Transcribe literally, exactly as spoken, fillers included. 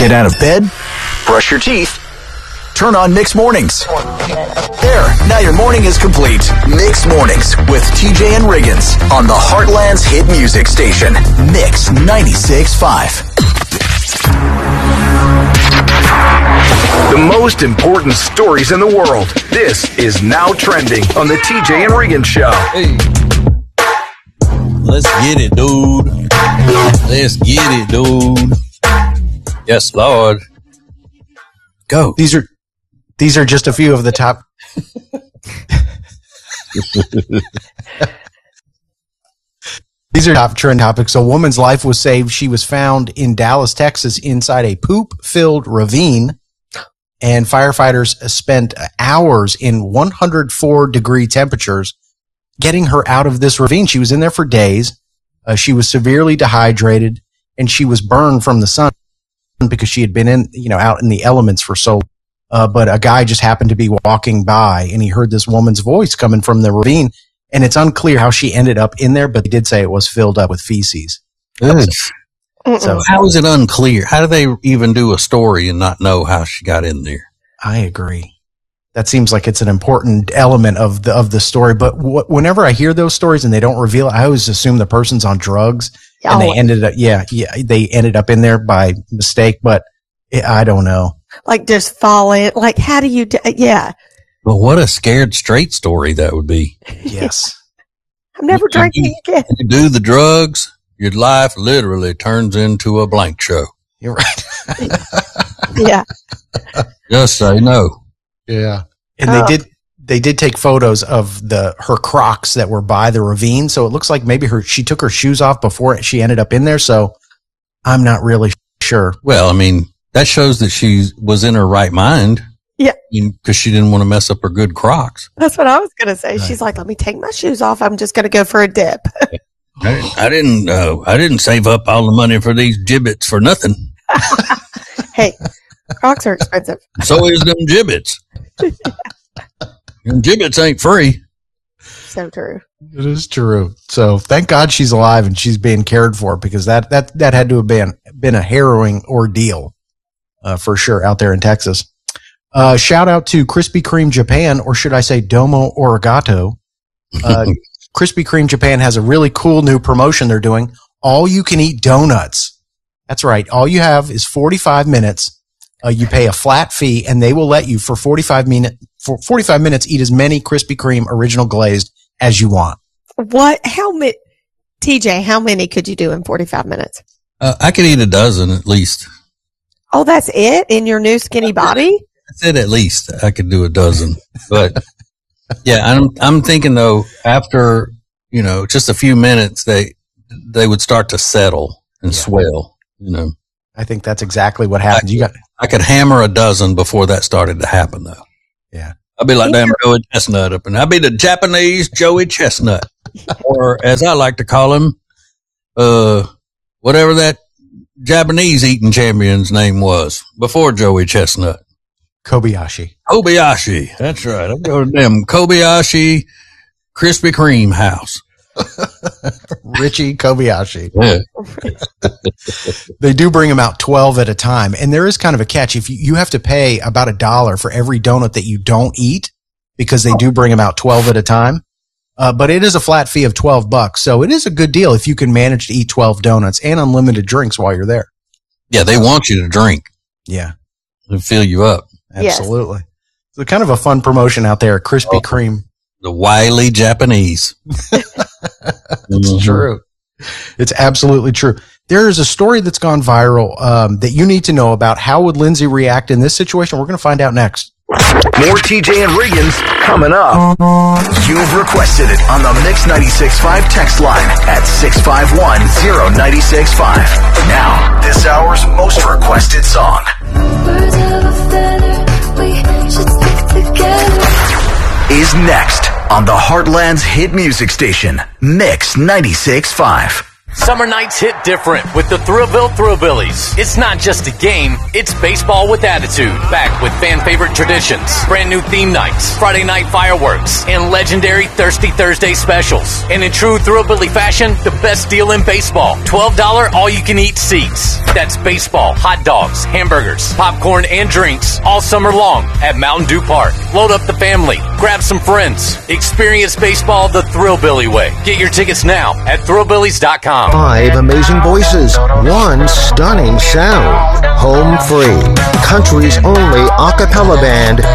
Get out of bed, brush your teeth, turn on Mixed Mornings. There, now your morning is complete. Mixed Mornings with T J and Riggins on the Heartland's hit music station, Mix ninety-six point five. The most important stories in the world. This is Now Trending on the T J and Riggins Show. Hey. Let's get it, dude. Let's get it, dude. Yes, Lord. Go. These are these are just a few of the top. These are top trend topics. A woman's life was saved. She was found in Dallas, Texas, inside a poop-filled ravine, and firefighters spent hours in one hundred four degree temperatures getting her out of this ravine. She was in there for days. Uh, she was severely dehydrated, and she was burned from the sun because she had been in, you know, out in the elements for so long. Uh, but a guy just happened to be walking by, and he heard this woman's voice coming from the ravine. And it's unclear how she ended up in there, but they did say it was filled up with feces. Ugh. So how is it unclear? How do they even do a story and not know how she got in there? I agree. That seems like it's an important element of the of the story. But wh- whenever I hear those stories and they don't reveal it, I always assume the person's on drugs and they ended up, yeah, yeah, they ended up in there by mistake. But it, I don't know. Like just fall in. Like how do you? Do, yeah. Well, what a scared straight story that would be. Yes. I'm never You drinking do- again. You do the drugs, your life literally turns into a blank show. You're right. Yeah. Just say no. Yeah. And Oh. they did they did take photos of the her Crocs that were by the ravine. So it looks like maybe her she took her shoes off before she ended up in there. So I'm not really sure. Well, I mean, that shows that she was in her right mind. Yeah. Because she didn't want to mess up her good Crocs. That's what I was going to say. She's like, let me take my shoes off. I'm just going to go for a dip. I didn't, I didn't, uh, I didn't save up all the money for these gibbets for nothing. Hey, Crocs are expensive. So is them gibbets. Them gibbets ain't free. So true. It is true. So thank God she's alive and she's being cared for, because that that that had to have been been a harrowing ordeal uh, for sure out there in Texas. Uh, shout out to Krispy Kreme Japan, or should I say Domo Arigato. Uh, Krispy Kreme Japan has a really cool new promotion they're doing. All you can eat donuts. That's right. All you have is forty-five minutes. Uh, you pay a flat fee, and they will let you for forty-five minute for forty-five minutes eat as many Krispy Kreme original glazed as you want. What? How many? T J, how many could you do in forty-five minutes? Uh, I could eat a dozen at least. Oh, that's it in your new skinny body? I said at least I could do a dozen, but yeah, I'm, I'm thinking though, after, you know, just a few minutes, they, they would start to settle and Yeah. swell, you know. I think that's exactly what happens. You got I could hammer a dozen before that started to happen though. Yeah. I'd be like damn Joey Chestnut up, and I'd be the Japanese Joey Chestnut, or as I like to call him, uh, whatever that Japanese eating champion's name was before Joey Chestnut. Kobayashi. Kobayashi. That's right. I'm going to them Kobayashi Krispy Kreme house. Richie Kobayashi. Yeah. They do bring them out twelve at a time. And there is kind of a catch. If you, you have to pay about a dollar for every donut that you don't eat, because they do bring them out twelve at a time. Uh, but it is a flat fee of twelve bucks. So it is a good deal if you can manage to eat twelve donuts and unlimited drinks while you're there. Yeah, they want you to drink Yeah, and fill you up. Yes. absolutely. So kind of a fun promotion out there. Krispy Kreme. The wily Japanese. It's true. It's absolutely true. There is a story that's gone viral um, that you need to know about. How would Lindsay react in this situation? We're going to find out next. More T J and Riggins coming up. You've requested it on the Mix ninety-six point five text line at six five one zero nine six five. Now, this hour's most requested song Birds of a feather, we should stick together. is next on the Heartland's hit music station, Mix ninety-six point five. Summer nights hit different with the Thrillville Thrillbillies. It's not just a game, it's baseball with attitude. Back with fan favorite traditions, brand new theme nights, Friday night fireworks, and legendary Thirsty Thursday specials. And in true Thrillbilly fashion, the best deal in baseball. twelve dollars all-you-can-eat seats. That's baseball, hot dogs, hamburgers, popcorn, and drinks all summer long at Mountain Dew Park. Load up the family, grab some friends. Experience baseball the Thrillbilly way. Get your tickets now at thrillbillies dot com. Five amazing voices, one stunning sound. Home Free, country's only a cappella band